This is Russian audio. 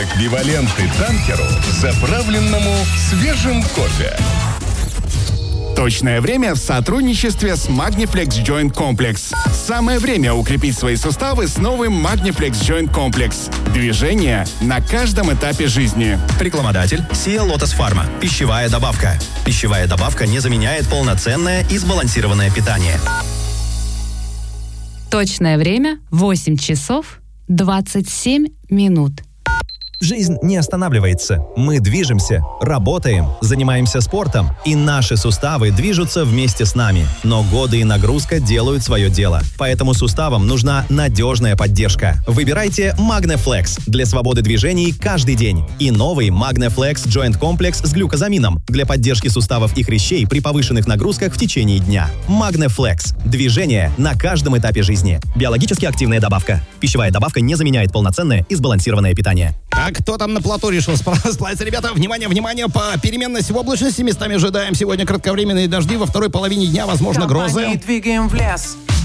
Эквиваленты танкеру, заправленному свежим кофе. Точное время в сотрудничестве с Magniflex Joint Complex. Самое время укрепить свои суставы с новым Magniflex Joint Complex. Движение на каждом этапе жизни. Рекламодатель Sia Lotus Pharma. Пищевая добавка. Пищевая добавка не заменяет полноценное и сбалансированное питание. Точное время 8 часов 27 минут. Жизнь не останавливается. Мы движемся, работаем, занимаемся спортом, и наши суставы движутся вместе с нами. Но годы и нагрузка делают свое дело. Поэтому суставам нужна надежная поддержка. Выбирайте Magneflex для свободы движений каждый день. И новый Magneflex Joint Complex с глюкозамином для поддержки суставов и хрящей при повышенных нагрузках в течение дня. Magneflex. Движение на каждом этапе жизни. Биологически активная добавка. Пищевая добавка не заменяет полноценное и сбалансированное питание. А кто там на плоту решил сплавиться? Ребята, внимание, по переменности в облачности местами ожидаем сегодня кратковременные дожди, во второй половине дня, возможно, грозы. Двигаем в лес.